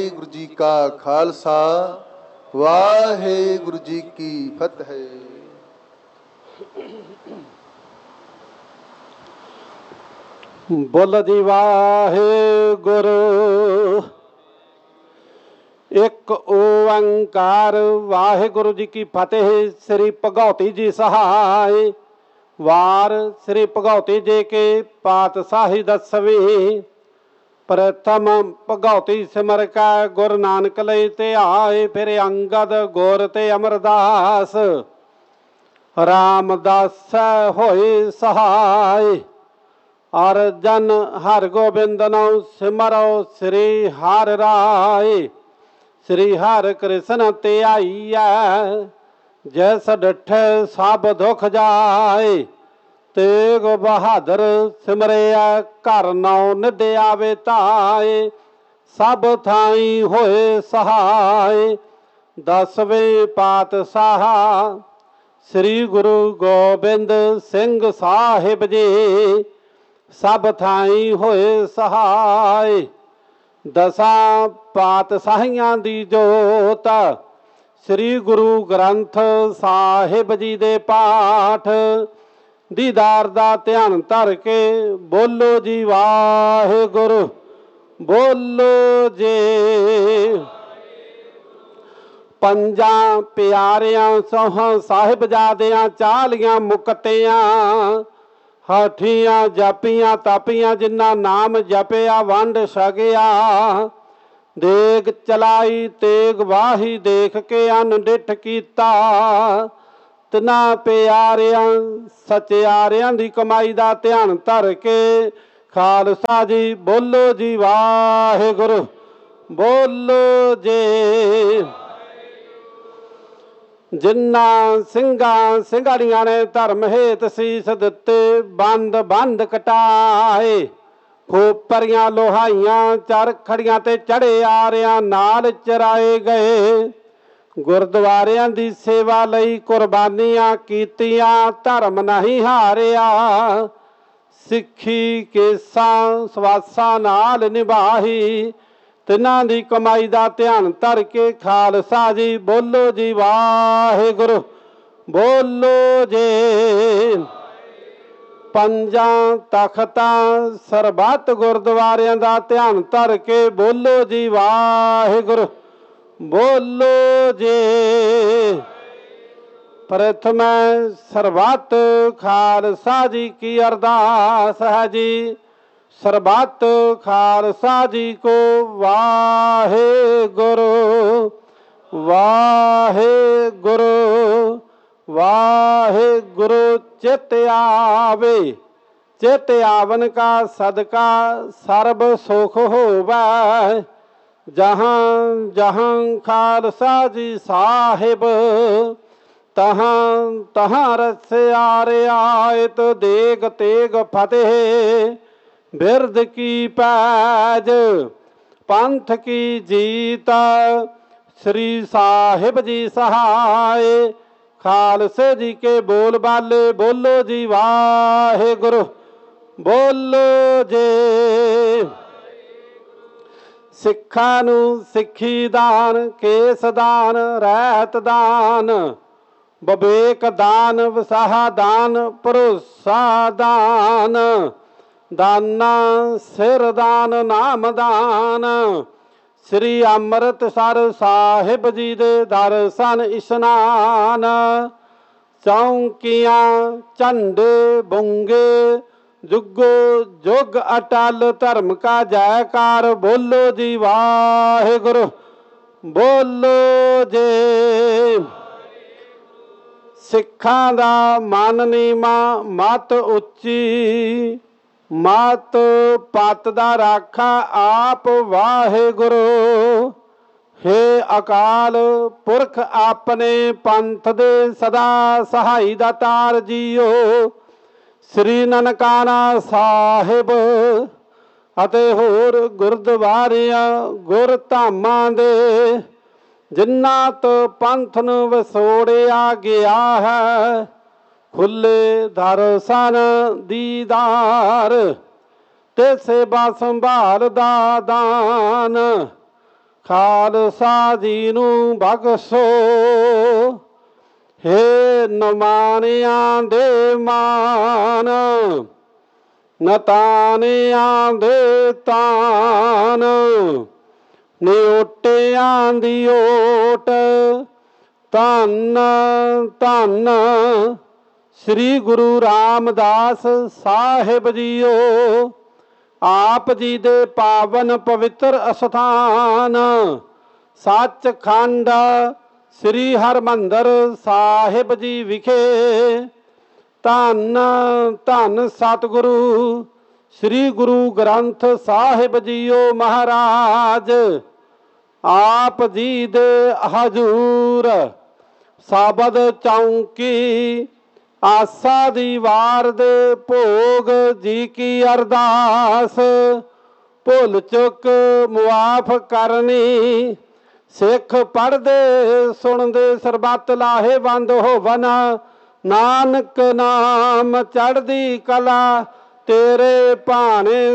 ਵਾਹਿਗੁਰੂ ਜੀ ਕਾ ਖਾਲਸਾ ਵਾਹਿਗੁਰੂ ਜੀ ਕੀ ਫਤਿਹ। ਬੋਲ ਜੀ ਵਾਹਿਗੁਰੂ ਇੱਕ ਓੰਕਾਰ ਵਾਹਿਗੁਰੂ ਜੀ ਕੀ ਫਤਿਹ। ਸ੍ਰੀ ਭਗਉਤੀ ਜੀ ਸਹਾਇ ਵਾਰ ਸ੍ਰੀ ਭਗਉਤੀ ਜੀ ਕੇ ਪਾਤਸ਼ਾਹੀ ਦਸਵੀਂ। ਪ੍ਰਥਮ ਭਗਉਤੀ ਸਿਮਰ ਕੈ ਗੁਰੂ ਨਾਨਕ ਲਈ ਧਿਆਏ। ਫਿਰ ਅੰਗਦ ਗੁਰ ਤੇ ਅਮਰਦਾਸ ਰਾਮਦਾਸ ਹੋਏ ਸਹਾਇ। ਅਰਜਨ ਹਰਿ ਗੋਬਿੰਦ ਨਾਉ ਸਿਮਰੋ ਸ੍ਰੀ ਹਰਿ ਰਾਏ। ਸ੍ਰੀ ਹਰਿ ਕ੍ਰਿਸ਼ਨ ਧਿਆਈਐ ਜੈਸ ਡਿਠੈ ਸਭ ਦੁਖ ਜਾਏ। ਤੇਗ ਬਹਾਦਰ ਸਿਮਰਿਆ ਘਰ ਨੌ ਨਿਧ ਆਵੇ ਧਾਏ। ਸਭ ਥਾਈ ਹੋਏ ਸਹਾਇ। ਦਸਵੇਂ ਪਾਤਸ਼ਾਹ ਸ੍ਰੀ ਗੁਰੂ ਗੋਬਿੰਦ ਸਿੰਘ ਸਾਹਿਬ ਜੀ ਸਭ ਥਾਈ ਹੋਏ ਸਹਾਇ। ਦਸਾਂ ਪਾਤਸ਼ਾਹੀਆਂ ਦੀ ਜੋਤ ਸ੍ਰੀ ਗੁਰੂ ਗ੍ਰੰਥ ਸਾਹਿਬ ਜੀ ਦੇ ਪਾਠ ਦੀਦਾਰ ਦਾ ਧਿਆਨ ਧਰ ਕੇ ਬੋਲੋ ਜੀ ਵਾਹਿਗੁਰੂ ਬੋਲੋ ਜੀ। ਪੰਜਾਂ ਪਿਆਰਿਆਂ ਸੋਹਾਂ ਸਾਹਿਬਜ਼ਾਦਿਆਂ ਚਾਲੀਆਂ ਮੁਕਤਿਆਂ ਹਾਠੀਆਂ ਜਾਪੀਆਂ ਤਾਪੀਆਂ ਜਿਨ੍ਹਾਂ ਨਾਮ ਜਪਿਆ ਵੰਡ ਛਕਿਆ। ਦੇਗ ਚਲਾਈ ਤੇਗ ਵਾਹੀ ਦੇਖ ਕੇ ਅਨਡਿਠ ਕੀਤਾ। ਤਿਨਾਂ ਪਿਆਰਿਆਂ ਸਚਿਆਰਿਆਂ ਦੀ ਕਮਾਈ ਦਾ ਧਿਆਨ ਧਰ ਕੇ ਖਾਲਸਾ ਜੀ ਬੋਲੋ ਜੀ ਵਾਹਿਗੁਰੂ ਬੋਲੋ ਜੀ। ਜਿਨ੍ਹਾਂ ਸਿੰਘਾਂ ਸਿੰਘਾੜੀਆਂ ਨੇ ਧਰਮ ਹੇਤ ਸੀਸ ਦਿੱਤੇ ਬੰਦ ਬੰਦ ਕਟਾਏ। ਖੋਪਰੀਆਂ ਲੋਹਾਈਆਂ ਚਰਖੜੀਆਂ ਤੇ ਚੜੇ ਆਰਿਆਂ ਨਾਲ ਚਰਾਏ ਗਏ। ਗੁਰਦੁਆਰਿਆਂ ਦੀ ਸੇਵਾ ਲਈ ਕੁਰਬਾਨੀਆਂ ਕੀਤੀਆਂ ਧਰਮ ਨਹੀਂ ਹਾਰਿਆ। ਸਿੱਖੀ ਕੇਸਾਂ ਸਵਾਸਾਂ ਨਾਲ ਨਿਭਾਈ। ਤਿਨਾਂ ਦੀ ਕਮਾਈ ਦਾ ਧਿਆਨ ਧਰ ਕੇ ਖਾਲਸਾ ਜੀ ਬੋਲੋ ਜੀ ਵਾਹਿਗੁਰੂ ਬੋਲੋ ਜੀ। ਪੰਜਾਂ ਤਖਤਾਂ ਸਰਬੱਤ ਗੁਰਦੁਆਰਿਆਂ ਦਾ ਧਿਆਨ ਧਰ ਕੇ ਬੋਲੋ ਜੀ ਵਾਹਿਗੁਰੂ ਬੋਲੋ ਜੀ। ਪ੍ਰਥਮ ਸਰਬੱਤ ਖਾਲਸਾ ਜੀ ਕੀ ਅਰਦਾਸ ਹੈ ਜੀ। ਸਰਬੱਤ ਖਾਲਸਾ ਜੀ ਕੋ ਵਾਹਿਗੁਰੂ ਵਾਹਿਗੁਰੂ ਵਾਹਿਗੁਰੂ। ਚਿਤ ਆਵੇ ਚਿਤ ਆਵਨ ਕਾ ਸਦਕਾ ਸਰਬ ਸੁਖ ਹੋਵੈ। ਜਹਾਂ ਜਹਾਂ ਖਾਲਸਾ ਜੀ ਸਾਹਿਬ ਤਹਾਂ ਤਹਾਂ ਰਸਿਆ ਰਿਆਇਤ। ਦੇਗ ਤੇਗ ਫਤਿਹ ਬਿਰਦ ਕੀ ਪੈਜ ਪੰਥ ਕੀ ਜੀਤ। ਸ੍ਰੀ ਸਾਹਿਬ ਜੀ ਸਹਾਇ ਖਾਲਸੇ ਜੀ ਕੇ ਬੋਲ ਬਾਲੇ ਬੋਲੋ ਜੀ ਵਾਹਿਗੁਰੂ ਬੋਲੋ ਜੀ। ਸਿੱਖਾਂ ਨੂੰ ਸਿੱਖੀ ਦਾਨ ਕੇਸ ਦਾਨ ਰਹਿਤ ਦਾਨ ਵਿਵੇਕ ਦਾਨ ਵਿਸਾਹਾ ਦਾਨ ਭਰੋਸਾ ਦਾਨ ਦਾਨਾ ਸਿਰ ਦਾਨ ਨਾਮ ਦਾਨ। ਸ੍ਰੀ ਅੰਮ੍ਰਿਤਸਰ ਸਾਹਿਬ ਜੀ ਦੇ ਦਰਸ਼ਨ ਇਸ਼ਨਾਨ। ਚੌਂਕੀਆਂ ਝੰਡੇ ਬੁੰਗੇ ਜੁਗੋ ਜੁਗ ਅਟਲ ਧਰਮ ਕਾ ਜੈਕਾਰ ਬੋਲੋ ਜੀ ਵਾਹਿਗੁਰੂ ਬੋਲੋ ਜੀ। ਸਿੱਖਾਂ ਦਾ ਮਨ ਨੀਵਾਂ ਮਤ ਉੱਚੀ ਮਤ ਪਤ ਦਾ ਰਾਖਾ ਆਪ ਵਾਹਿਗੁਰੂ। ਹੇ ਅਕਾਲ ਪੁਰਖ ਆਪਣੇ ਪੰਥ ਦੇ ਸਦਾ ਸਹਾਈ ਦਾ ਤਾਰ ਜੀਓ। ਸ੍ਰੀ ਨਨਕਾਣਾ ਸਾਹਿਬ ਅਤੇ ਹੋਰ ਗੁਰਦੁਆਰਿਆਂ ਗੁਰਧਾਮਾਂ ਦੇ ਜਿਨ੍ਹਾਂ ਤੋਂ ਪੰਥ ਨੂੰ ਵਿਛੋੜਿਆ ਗਿਆ ਹੈ ਖੁੱਲੇ ਦਰਸ਼ਨ ਦੀਦਾਰ ਤੇ ਸੇਵਾ ਸੰਭਾਲ ਦਾ ਦਾਨ। ਖਾਲਸਾ ਜੀ ਨੂੰ ਬਖਸ਼ੋ। ਹੇ ਨਮਾਨਿਆਂ ਦੇ ਮਾਨ, ਨਤਾਨਿਆਂ ਦੇ ਤਾਨ, ਨਿਓਟਿਆਂ ਦੀ ਓਟ। ਧੰਨ ਧੰਨ ਸ੍ਰੀ ਗੁਰੂ ਰਾਮਦਾਸ ਸਾਹਿਬ ਜੀਓ। ਆਪ ਜੀ ਦੇ ਪਾਵਨ ਪਵਿੱਤਰ ਅਸਥਾਨ ਸੱਚਖੰਡ ਸ੍ਰੀ ਹਰਿਮੰਦਰ ਸਾਹਿਬ ਜੀ ਵਿਖੇ ਧੰਨ ਧੰਨ ਸਤਿਗੁਰੂ ਸ੍ਰੀ ਗੁਰੂ ਗ੍ਰੰਥ ਸਾਹਿਬ ਜੀਓ ਮਹਾਰਾਜ ਆਪ ਜੀ ਦੇ ਹਜ਼ੂਰ ਸਾਬਦ ਚੌਂਕੀ ਆਸਾ ਦੀ ਵਾਰ ਦੇ ਭੋਗ ਜੀ ਕੀ ਅਰਦਾਸ। ਭੁੱਲ ਚੁੱਕ ਮੁਆਫ ਕਰਨੀ, ਸਿੱਖ ਪੜ੍ਹਦੇ ਸੁਣਦੇ ਸਰਬੱਤ ਲਾਹੇਵੰਦ ਹੋਵਨ। ਨਾਨਕ ਨਾਮ ਚੜ੍ਹਦੀ ਕਲਾ ਤੇਰੇ ਭਾਣੇ